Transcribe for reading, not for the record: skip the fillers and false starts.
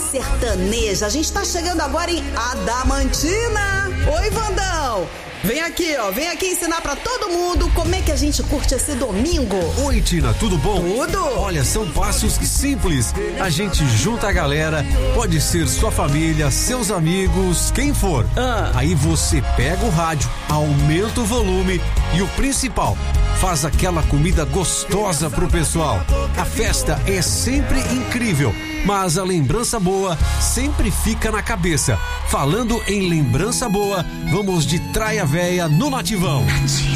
sertaneja. A gente tá chegando agora em Adamantina. Oi, Vandão. Vem aqui, ó. Vem aqui ensinar pra todo mundo como é que a gente curte esse domingo. Oi, Tina, tudo bom? Tudo. Olha, são passos simples. A gente junta a galera, pode ser sua família, seus amigos, quem for. Aí você pega o rádio, aumenta o volume e o principal, faz aquela comida gostosa pro pessoal. A festa é sempre incrível, mas a lembrança boa sempre fica na cabeça. Falando em lembrança boa, vamos de Traia Véia no Nativão.